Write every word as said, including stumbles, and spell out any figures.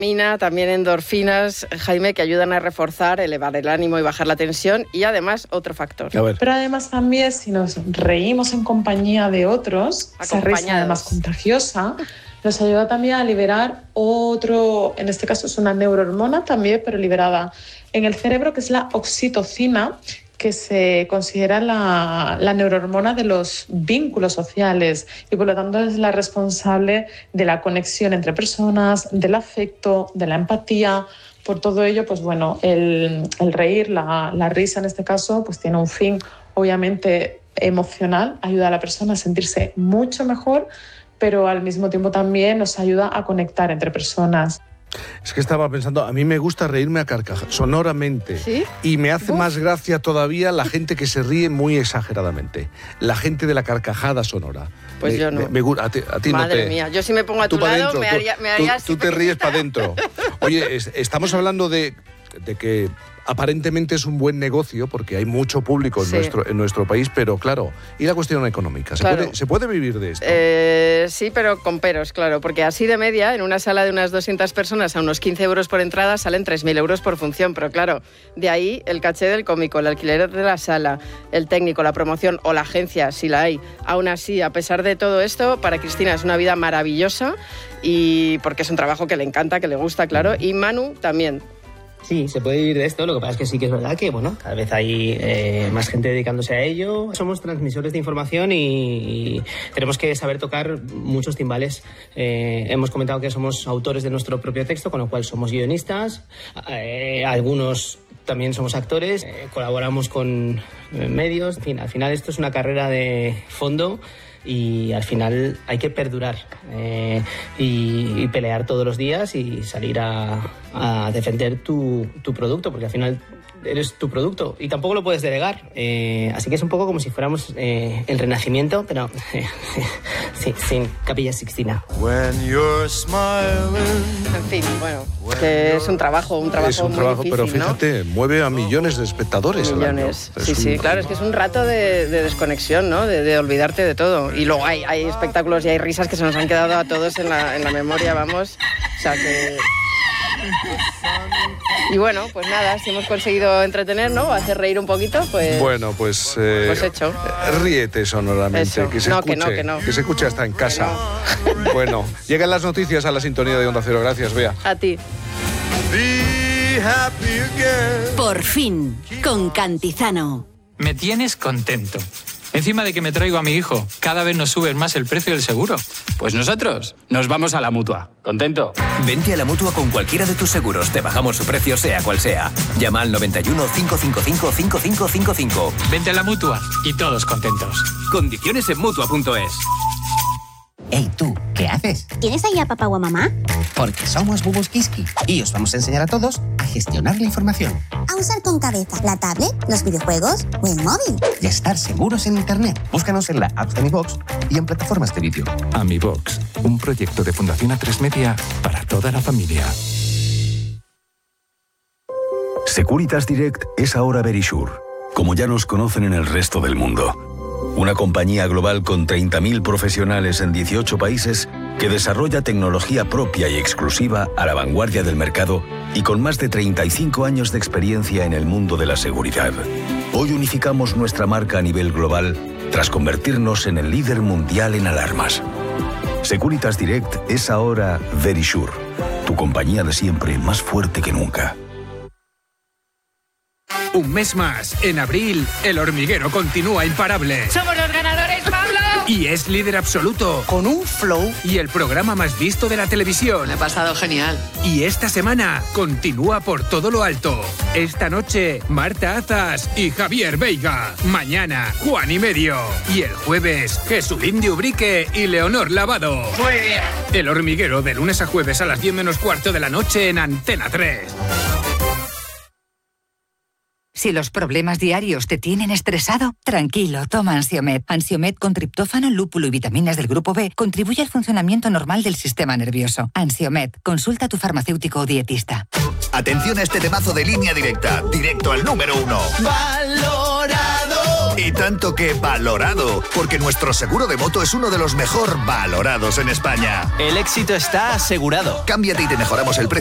Mina, también endorfinas, Jaime, que ayudan a reforzar, elevar el ánimo y bajar la tensión, y además otro factor. A ver. Pero además también si nos reímos en compañía de otros, esa risa además contagiosa, nos ayuda también a liberar otro, en este caso es una neurohormona también, pero liberada en el cerebro, que es la oxitocina, que se considera la, la neurohormona de los vínculos sociales y por lo tanto es la responsable de la conexión entre personas, del afecto, de la empatía. Por todo ello, pues bueno, el, el reír, la, la risa en este caso, pues tiene un fin obviamente emocional, ayuda a la persona a sentirse mucho mejor, pero al mismo tiempo también nos ayuda a conectar entre personas. Es que estaba pensando, a mí me gusta reírme a carcajadas, sonoramente. ¿Sí? Y me hace Uf. más gracia todavía la gente que se ríe muy exageradamente. La gente de la carcajada sonora. Pues me, yo no. Me, me, a ti, a ti Madre no te... mía, yo si me pongo a tu lado dentro, me tú, haría, me tú, haría así. tú te ríes para adentro. Oye, es, estamos hablando de, de que aparentemente es un buen negocio porque hay mucho público en, Sí. nuestro, en nuestro país, pero claro, ¿y la cuestión económica? ¿Se, Claro. puede, ¿se puede vivir de esto? Eh, sí, pero con peros, claro, porque así de media, en una sala de unas doscientas personas a unos quince euros por entrada salen tres mil euros por función, pero claro, de ahí el caché del cómico, el alquiler de la sala, el técnico, la promoción o la agencia, si la hay. Aún así, a pesar de todo esto, para Cristina es una vida maravillosa y porque es un trabajo que le encanta, que le gusta, claro, y Manu también. Sí, se puede vivir de esto, lo que pasa es que sí que es verdad que, bueno, cada vez hay eh, más gente dedicándose a ello. Somos transmisores de información y, y tenemos que saber tocar muchos timbales. Eh, hemos comentado que somos autores de nuestro propio texto, con lo cual somos guionistas, eh, algunos también somos actores, eh, colaboramos con eh, medios, en fin, al final esto es una carrera de fondo y al final hay que perdurar eh, y, y pelear todos los días y salir a, a defender tu, tu producto, porque al final eres tu producto y tampoco lo puedes delegar. Eh, así que es un poco como si fuéramos eh, el Renacimiento, pero eh, sin, sin Capilla Sixtina. En fin, bueno, que es un trabajo, un trabajo es un muy trabajo, difícil, pero fíjate, ¿no? mueve a millones de espectadores Millones, al año. sí, Es sí, un- claro, es que es un rato de, de desconexión, ¿no? De, de olvidarte de todo. Y luego hay, hay espectáculos y hay risas que se nos han quedado a todos en la, en la memoria, vamos. O sea que... Y bueno, pues nada, si hemos conseguido entretener, ¿no? Hacer reír un poquito, pues... Bueno, pues... Eh, Pues hecho. eh, Ríete sonoramente, Eso. que se No, que escuche, no, que no. se escuche hasta en casa. Bueno, llegan las noticias a la sintonía de Onda Cero. Gracias, Bea. A ti. Por fin, con Cantizano. Me tienes contento. Encima de que me traigo a mi hijo, cada vez nos subes más el precio del seguro. Pues nosotros nos vamos a la Mutua. ¿Contento? Vente a la Mutua con cualquiera de tus seguros. Te bajamos su precio sea cual sea. Llama al noventa y uno, cinco cinco cinco, cinco cinco cinco cinco. Vente a la Mutua y todos contentos. Condiciones en Mutua punto es. Hey, tú, ¿qué haces? ¿Tienes ahí a papá o a mamá? Porque somos Bubus Kiski y os vamos a enseñar a todos a gestionar la información A usar con cabeza la tablet, los videojuegos o el móvil. y a estar seguros en Internet. Búscanos en la app de Mi Box y en plataformas de vídeo. AmiBox, un proyecto de Fundación A tres Media para toda la familia. Securitas Direct es ahora Verisure, como ya nos conocen en el resto del mundo. Una compañía global con treinta mil profesionales en dieciocho países que desarrolla tecnología propia y exclusiva a la vanguardia del mercado y con más de treinta y cinco años de experiencia en el mundo de la seguridad. Hoy unificamos nuestra marca a nivel global tras convertirnos en el líder mundial en alarmas. Securitas Direct es ahora Verisure, tu compañía de siempre más fuerte que nunca. Un mes más. En abril, El Hormiguero continúa imparable. ¡Somos los ganadores, Pablo! Y es líder absoluto. Con un flow. Y el programa más visto de la televisión. Me ha pasado genial. Y esta semana continúa por todo lo alto. Esta noche, Marta Azas y Javier Veiga. Mañana, Juan y Medio. Y el jueves, Jesulín de Ubrique y Leonor Lavado. Muy bien. El Hormiguero, de lunes a jueves a las diez menos cuarto de la noche en Antena tres. Si los problemas diarios te tienen estresado, tranquilo, toma Ansiomed. Ansiomed con triptófano, lúpulo y vitaminas del grupo B contribuye al funcionamiento normal del sistema nervioso. Ansiomed, consulta a tu farmacéutico o dietista. Atención a este temazo de Línea Directa, directo al número uno. ¡Valorado! Y tanto que valorado, porque nuestro seguro de moto es uno de los mejor valorados en España. El éxito está asegurado. Cámbiate y te mejoramos el precio